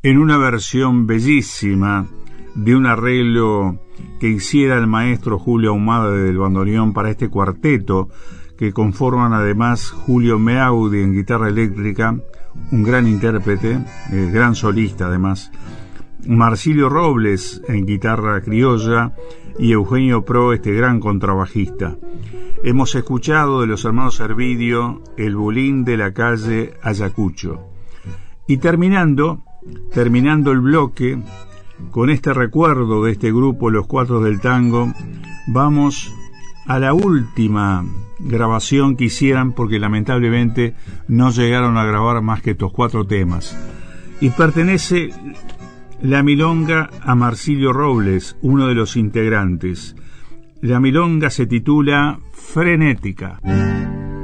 en una versión bellísima de un arreglo que hiciera el maestro Julio Ahumada del bandoneón para este cuarteto, que conforman además Julio Meaudi en guitarra eléctrica, un gran intérprete, gran solista además, Marsilio Robles en guitarra criolla y Eugenio Pro, este gran contrabajista. Hemos escuchado de los hermanos Hervidio El Bulín de la calle Ayacucho. Y terminando el bloque con este recuerdo de este grupo, Los Cuatro del Tango, vamos a la última grabación que hicieran, porque lamentablemente no llegaron a grabar más que estos 4 temas. Y pertenece la milonga a Marsilio Robles, uno de los integrantes. La milonga se titula Frenética.